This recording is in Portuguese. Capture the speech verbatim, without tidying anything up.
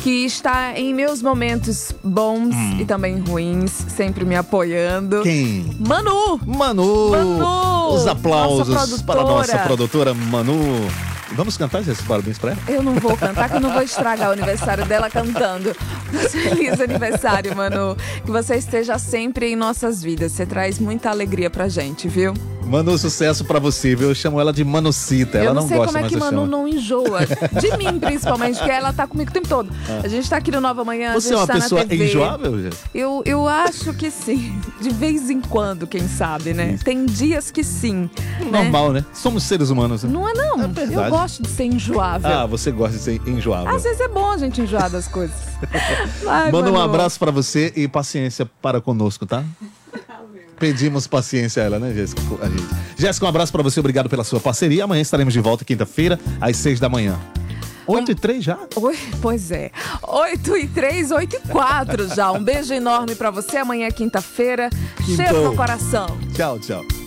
que está em meus momentos bons hum. e também ruins, sempre me apoiando. Quem? Manu! Manu! Manu! Os aplausos nossa para a nossa produtora Manu. Vamos cantar esses parabéns pra ela? Eu não vou cantar, que eu não vou estragar o aniversário dela cantando. Mas feliz aniversário, Manu. Que você esteja sempre em nossas vidas. Você traz muita alegria pra gente, viu? Manu, sucesso pra você, viu? Eu chamo ela de Manucita. Ela eu não, não sei gosta como é mais que de Manu chama. não enjoa. De mim, principalmente, porque ela tá comigo o tempo todo. Ah. A gente tá aqui no Nova Manhã, Você a gente é uma tá pessoa na T V. enjoável, gente? Eu, eu acho que sim. De vez em quando, quem sabe, né? Sim. Tem dias que sim. Normal, né? né? Somos seres humanos. Né? Não é não. É verdade. Eu gosto de ser enjoável. Ah, você gosta de ser enjoável. Às vezes é bom a gente enjoar das coisas. Vai, Manda Manu. um abraço pra você e paciência para conosco, tá? Pedimos paciência a ela, né, Jéssica? A gente. Jéssica, um abraço pra você, obrigado pela sua parceria. Amanhã estaremos de volta, quinta-feira, às seis da manhã. Oito e três já? Oi, pois é. Oito e três, oito e quatro já. Um beijo enorme pra você. Amanhã é quinta-feira. Cheiro no coração. Tchau, tchau.